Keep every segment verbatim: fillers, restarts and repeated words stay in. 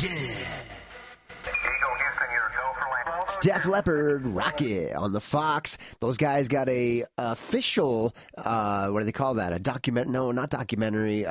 It's Def Leppard, Rocket on the Fox. Those guys got a official, uh, what do they call that? A document? No, not documentary.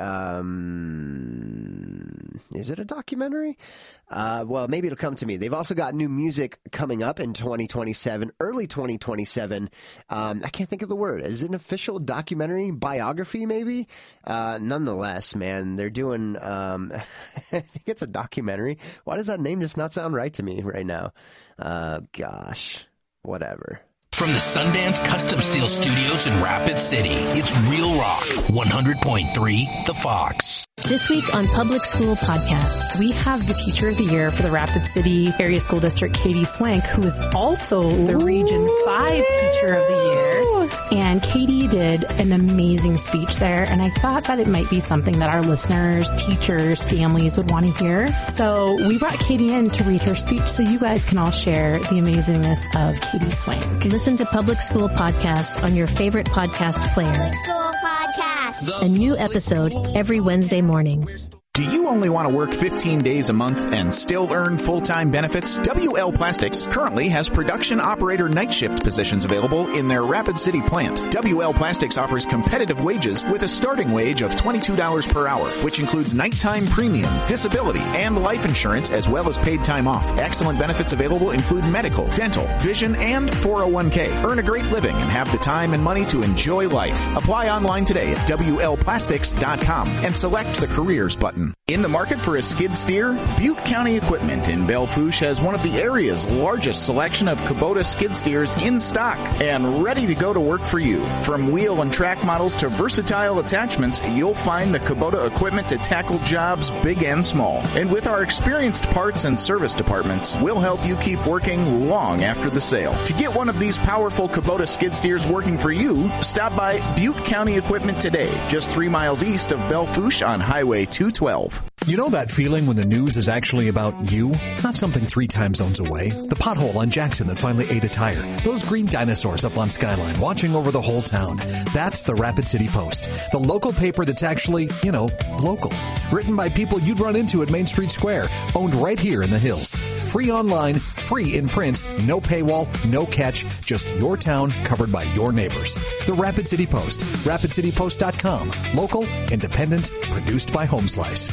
Um, is it a documentary? Uh, well, maybe it'll come to me. They've also got new music coming up in twenty twenty-seven, early twenty twenty-seven. Um, I can't think of the word. Is it an official documentary? Biography, maybe? Uh, nonetheless, man, they're doing, um, I think it's a documentary. Why does that name just not sound right to me right now? Uh, gosh, whatever. From the Sundance Custom Steel Studios in Rapid City, it's Real Rock, one hundred point three The Fox. This week on Public School Podcast, we have the Teacher of the Year for the Rapid City Area School District, Katie Swank, who is also the Region five Teacher of the Year. And Katie did an amazing speech there, and I thought that it might be something that our listeners, teachers, families would want to hear. So we brought Katie in to read her speech so you guys can all share the amazingness of Katie Swank. Listen to Public School Podcast on your favorite podcast player. Public School Podcast. A new episode every Wednesday morning. Do you only want to work fifteen days a month and still earn full-time benefits? W L Plastics currently has production operator night shift positions available in their Rapid City plant. W L Plastics offers competitive wages with a starting wage of twenty-two dollars per hour, which includes nighttime premium, disability, and life insurance, as well as paid time off. Excellent benefits available include medical, dental, vision, and four oh one k. Earn a great living and have the time and money to enjoy life. Apply online today at W L plastics dot com and select the careers button. In the market for a skid steer? Butte County Equipment in Belle Fourche has one of the area's largest selection of Kubota skid steers in stock and ready to go to work for you. From wheel and track models to versatile attachments, you'll find the Kubota equipment to tackle jobs big and small. And with our experienced parts and service departments, we'll help you keep working long after the sale. To get one of these powerful Kubota skid steers working for you, stop by Butte County Equipment today, just three miles east of Belle Fourche on Highway two twelve. You know that feeling when the news is actually about you? Not something three time zones away. The pothole on Jackson that finally ate a tire. Those green dinosaurs up on Skyline watching over the whole town. That's the Rapid City Post. The local paper that's actually, you know, local. Written by people you'd run into at Main Street Square. Owned right here in the hills. Free online, free in print, no paywall, no catch, just your town covered by your neighbors. The Rapid City Post. rapid city post dot com. Local, independent, produced by Home Slice.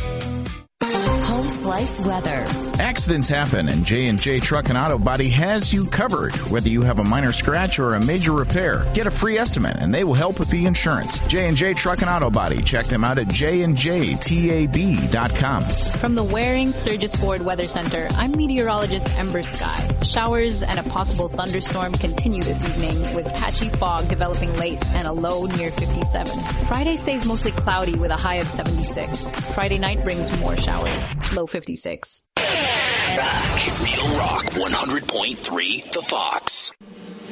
Home Slice weather. Accidents happen, and J and J Truck and Auto Body has you covered. Whether you have a minor scratch or a major repair, get a free estimate, and they will help with the insurance. J and J Truck and Auto Body. Check them out at j and j tab dot com. From the Waring Sturgis Ford Weather Center, I'm meteorologist Ember Sky. Showers and a possible thunderstorm continue this evening, with patchy fog developing late and a low near fifty-seven. Friday stays mostly cloudy with a high of seventy-six. Friday night brings more showers, low fifty-six. Back. Real Rock, one hundred point three The Fox.